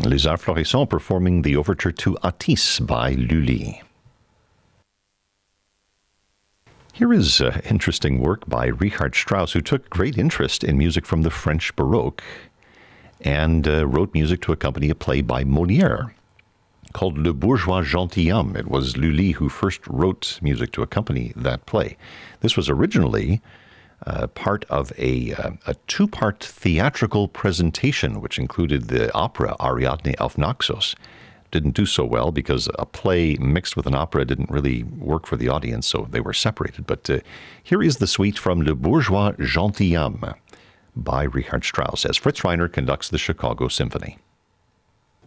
Les Arts Florissants performing the overture to Atis by Lully. Here is interesting work by Richard Strauss, who took great interest in music from the French Baroque and wrote music to accompany a play by Molière called Le Bourgeois Gentilhomme. It was Lully who first wrote music to accompany that play. This was originally part of a two-part theatrical presentation, which included the opera Ariadne auf Naxos. Didn't do so well because a play mixed with an opera didn't really work for the audience, so they were separated. But here is the suite from Le Bourgeois Gentilhomme by Richard Strauss as Fritz Reiner conducts the Chicago Symphony.